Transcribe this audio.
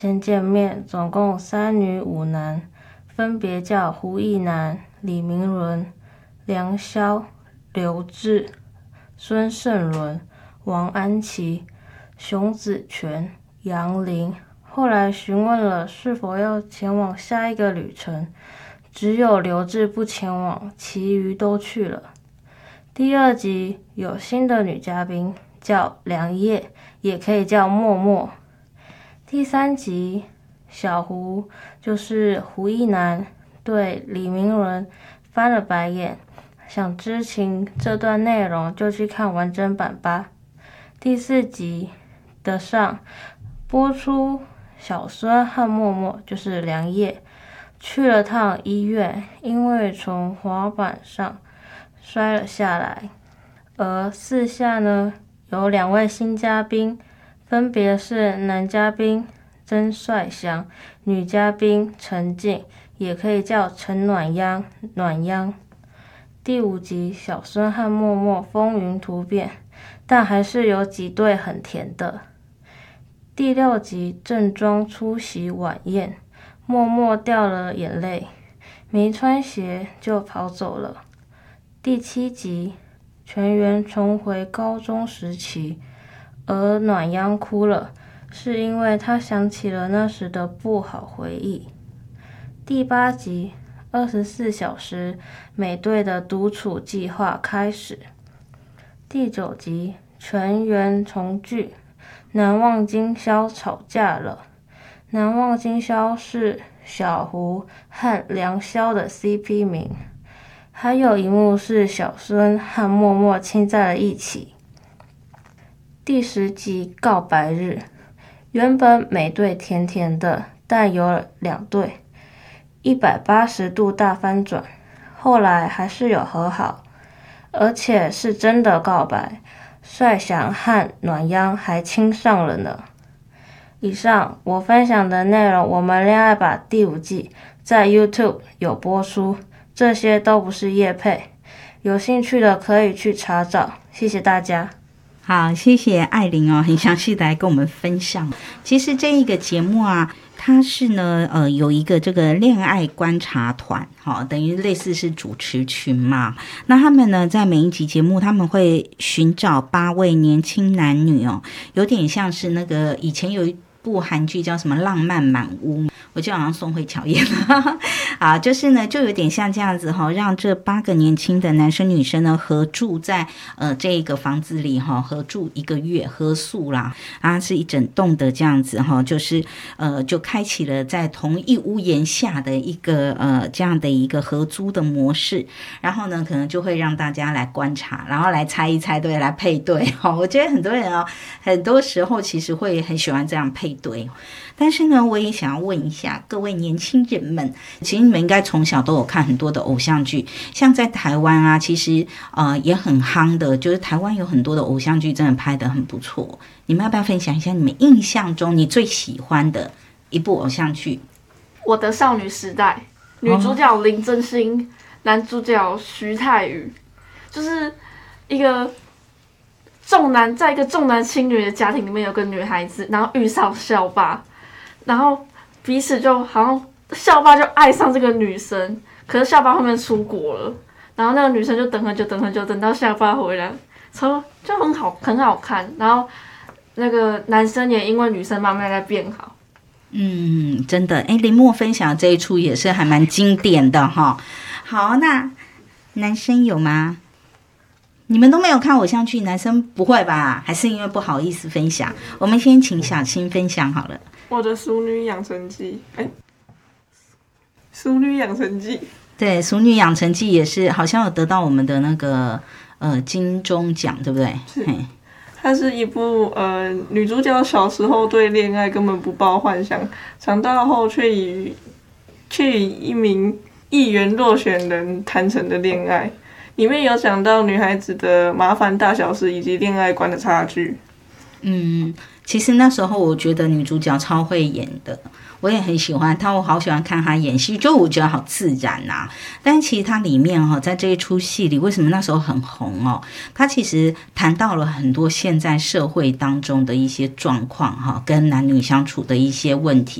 先见面，总共3女5男，分别叫胡亦男、李明伦、梁萧、刘志、孙盛伦、王安琪、熊子权、杨林。后来询问了是否要前往下一个旅程，只有刘志不前往，其余都去了。第2集有新的女嘉宾，叫梁叶，也可以叫默默。第3集，小胡就是胡亦男对李明伦翻了白眼，想知情这段内容就去看完整版吧。第4集的上播出，小孙和默默就是梁叶去了趟医院，因为从滑板上摔了下来。而4下呢，有2位新嘉宾，分别是男嘉宾曾帅祥，女嘉宾陈静，也可以叫陈暖央、暖央。第5集，小孙和默默风云突变，但还是有几对很甜的。第6集，正装出席晚宴，默默掉了眼泪，没穿鞋就跑走了。第7集，全员重回高中时期，而暖央哭了，是因为他想起了那时的不好回忆。第8集，24小时美队的独处计划开始。第9集，全员重聚，难忘今宵吵架了。难忘今宵是小胡和梁萧的 CP 名，还有一幕是小孙和默默亲在了一起。第10集，告白日，原本美队甜甜的，但有2对180度大翻转，后来还是有和好，而且是真的告白，帅祥和暖央还亲上了呢。以上我分享的内容，我们恋爱吧第5季在 YouTube 有播出，这些都不是业配，有兴趣的可以去查找，谢谢大家。 好，谢谢艾琳哦，很详细的来跟我们分享。其实这一个节目啊，它是呢有一个这个恋爱观察团，等于类似是主持群嘛。那他们呢在每一集节目，他们会寻找8位年轻男女哦，有点像是那个以前有一部韩剧叫什么《浪漫满屋》，我记得好像宋慧乔演的啊，就是呢就有点像这样子让这8个年轻的男生女生呢合住在这个房子里合住1个月，合宿啦啊，是一整栋的这样子就是就开启了在同一屋檐下的一个这样的一个合租的模式，然后呢可能就会让大家来观察，然后来猜一猜对，来配对我觉得很多人很多时候其实会很喜欢这样配对。但是呢我也想要问一下各位年轻人们，其实你们应该从小都有看很多的偶像剧，像在台湾啊其实也很夯的，就是台湾有很多的偶像剧真的拍得很不错，你们要不要分享一下你们印象中你最喜欢的一部偶像剧？ 我的少女时代，女主角林真心，男主角徐太宇，就是一个在一个重男轻女的家庭里面有个女孩子，然后遇上校霸，然后彼此就好像校霸就爱上这个女生，可是校霸后面出国了，然后那个女生就等很久等到校霸回来，就很好看，然后那个男生也因为女生慢慢在变好。 真的林默分享这一出也是还蛮经典的好，那男生有吗？你们都没有看偶像剧，男生不会吧？还是因为不好意思分享？我们先请小青分享好了。 我的《熟女养成记》熟女养成记， 对，《熟女养成记》也是好像有得到我们的那个金钟奖，对不对？ 是，它是一部女主角小时候对恋爱根本不抱幻想，长大后却与一名议员落选人谈成的恋爱。里面有讲到女孩子的麻烦大小事以及恋爱观的差距。 其实那时候我觉得女主角超会演的，我也很喜欢她，我好喜欢看她演戏，就我觉得好自然啊。但其实她里面在这一出戏里，为什么那时候很红她其实谈到了很多现在社会当中的一些状况跟男女相处的一些问题。